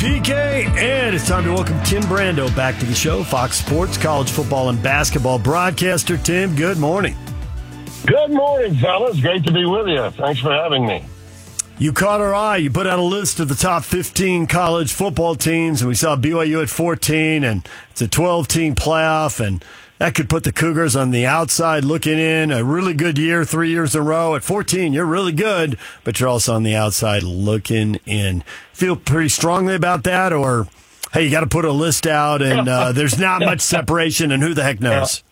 PK, and it's time to welcome Tim Brando back to the show. Fox Sports college football and basketball broadcaster. Tim, good morning. Good morning, fellas. Great to be with you. Thanks for having me. You caught our eye. You put out a list of the top 15 college football teams, and we saw BYU at 14, and it's a 12-team playoff, and that could put the Cougars on the outside looking in. A really good year, 3 years in a row. At 14, you're really good, but you're also on the outside looking in. Feel pretty strongly about that, or, hey, you got to put a list out, and there's not much separation, and who the heck knows?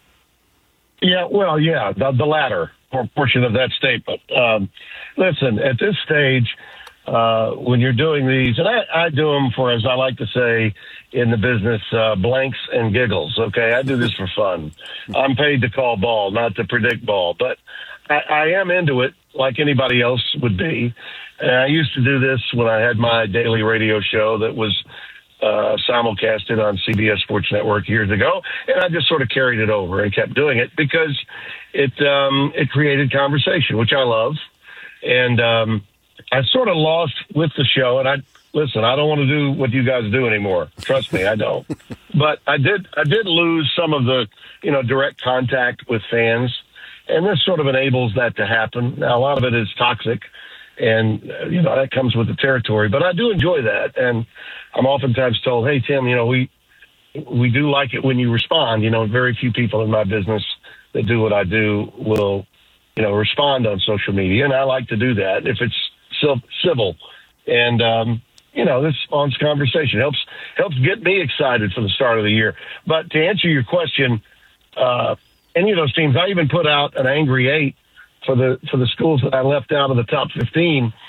The latter portion of that statement. Listen, at this stage, when you're doing these, and I do them for, as I like to say in the business, blanks and giggles, okay? I do this for fun. I'm paid to call ball, not to predict ball, but I am into it like anybody else would be. And I used to do this when I had my daily radio show that was simulcasted on CBS Sports Network years ago, and I just sort of carried it over and kept doing it because it created conversation, which I love. And I sort of lost with the show, and I don't want to do what you guys do anymore. Trust me, I don't. But I did lose some of the, direct contact with fans, and this sort of enables that to happen. Now, a lot of it is toxic, and, that comes with the territory. But I do enjoy that, and I'm oftentimes told, hey, Tim, we do like it when you respond. Very few people in my business that do what I do will, respond on social media, and I like to do that if it's civil. And, this spawns conversation, helps get me excited for the start of the year. But to answer your question, any of those teams, I even put out an angry 8 for the schools that I left out of the top 15.